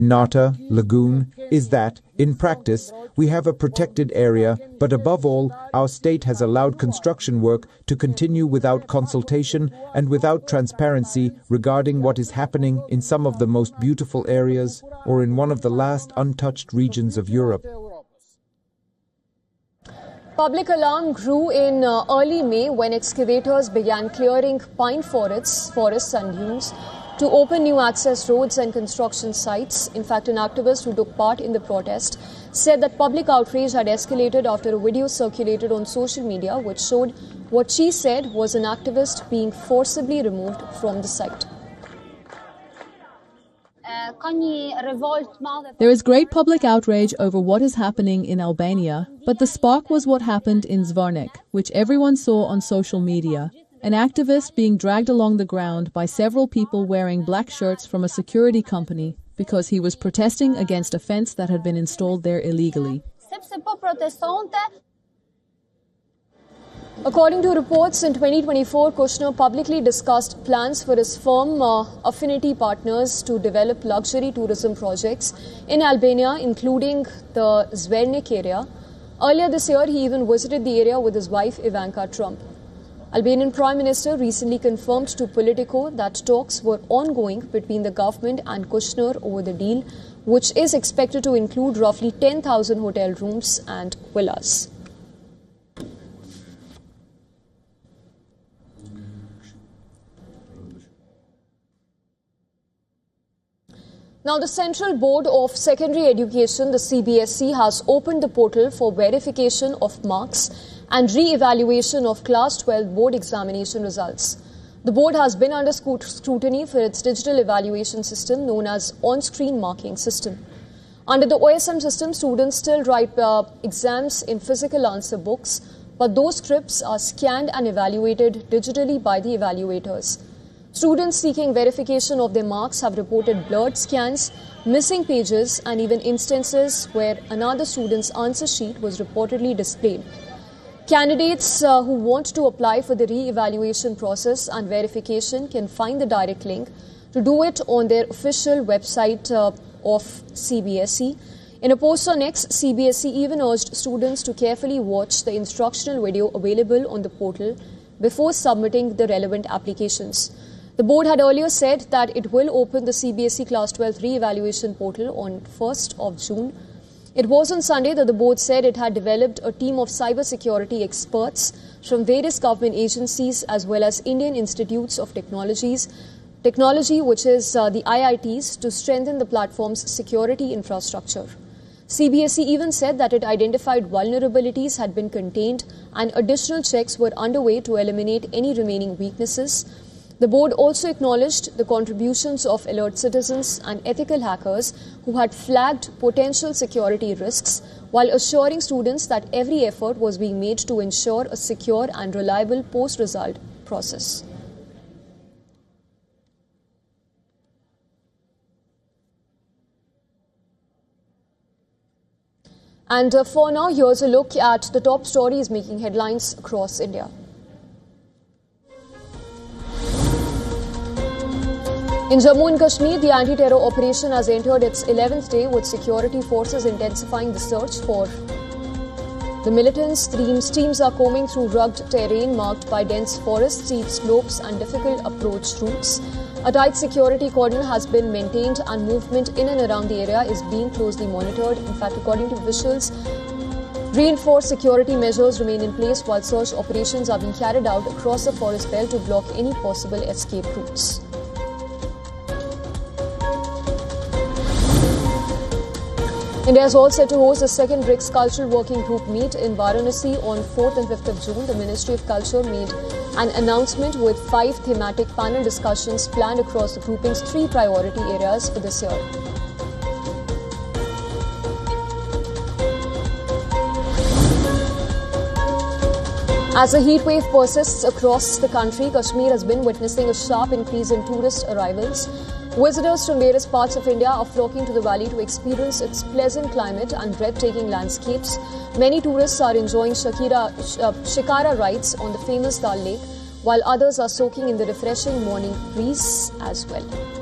Nata Lagoon is that, in practice, we have a protected area, but above all, our state has allowed construction work to continue without consultation and without transparency regarding what is happening in some of the most beautiful areas or in one of the last untouched regions of Europe. Public alarm grew in early May when excavators began clearing pine forests and dunes to open new access roads and construction sites. In fact, an activist who took part in the protest said that public outrage had escalated after a video circulated on social media which showed what she said was an activist being forcibly removed from the site. There is great public outrage over what is happening in Albania, but the spark was what happened in Zvornik, which everyone saw on social media. An activist being dragged along the ground by several people wearing black shirts from a security company because he was protesting against a fence that had been installed there illegally. According to reports, in 2024, Kushner publicly discussed plans for his firm Affinity Partners to develop luxury tourism projects in Albania, including the Zvornik area. Earlier this year, he even visited the area with his wife Ivanka Trump. Albanian Prime Minister recently confirmed to Politico that talks were ongoing between the government and Kushner over the deal, which is expected to include roughly 10,000 hotel rooms and villas. Now, the Central Board of Secondary Education, the CBSE, has opened the portal for verification of marks and re-evaluation of Class 12 board examination results. The board has been under scrutiny for its digital evaluation system known as on-screen marking system. Under the OSM system, students still write exams in physical answer books, but those scripts are scanned and evaluated digitally by the evaluators. Students seeking verification of their marks have reported blurred scans, missing pages, and even instances where another student's answer sheet was reportedly displayed. Candidates who want to apply for the re-evaluation process and verification can find the direct link to do it on their official website of CBSE. In a post on X, CBSE even urged students to carefully watch the instructional video available on the portal before submitting the relevant applications. The board had earlier said that it will open the CBSE Class 12 re-evaluation portal on 1st of June. It was on Sunday that the board said it had developed a team of cybersecurity experts from various government agencies as well as Indian Institutes of Technology, which is the IITs, to strengthen the platform's security infrastructure. CBSE even said that it identified vulnerabilities had been contained and additional checks were underway to eliminate any remaining weaknesses. The board also acknowledged the contributions of alert citizens and ethical hackers who had flagged potential security risks, while assuring students that every effort was being made to ensure a secure and reliable post-result process. And for now, here's a look at the top stories making headlines across India. In Jammu and Kashmir, the anti-terror operation has entered its 11th day, with security forces intensifying the search for the militants. Teams are combing through rugged terrain marked by dense forests, steep slopes and difficult approach routes. A tight security cordon has been maintained and movement in and around the area is being closely monitored. In fact, according to officials, reinforced security measures remain in place while search operations are being carried out across the forest belt to block any possible escape routes. India is all set to host the second BRICS Cultural Working Group meet in Varanasi on 4th and 5th of June. The Ministry of Culture made an announcement with 5 thematic panel discussions planned across the grouping's 3 priority areas for this year. As the heat wave persists across the country, Kashmir has been witnessing a sharp increase in tourist arrivals. Visitors from various parts of India are flocking to the valley to experience its pleasant climate and breathtaking landscapes. Many tourists are enjoying shikara rides on the famous Dal Lake, while others are soaking in the refreshing morning breeze as well.